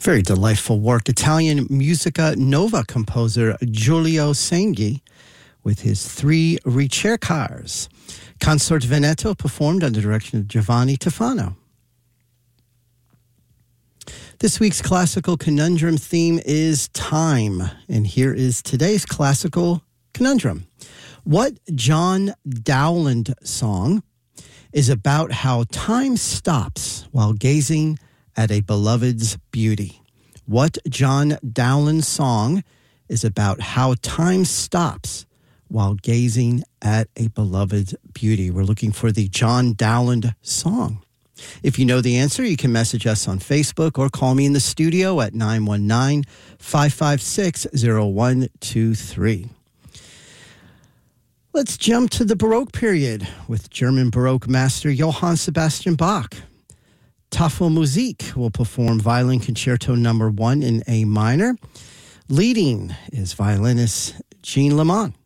Very delightful work. Italian musica nova composer Giulio Senghi with his three ricercars. Consort Veneto performed under the direction of Giovanni Tofano. This week's classical conundrum theme is time. And here is today's classical conundrum. What John Dowland song is about how time stops while gazing at a beloved's beauty? What John Dowland song is about how time stops while gazing at a beloved's beauty? We're looking for the John Dowland song. If you know the answer, you can message us on Facebook or call me in the studio at 919-556-0123. Let's jump to the Baroque period with German Baroque master Johann Sebastian Bach. Tafelmusik will perform Violin Concerto No. 1 in A minor. Leading is violinist Jean Lamont.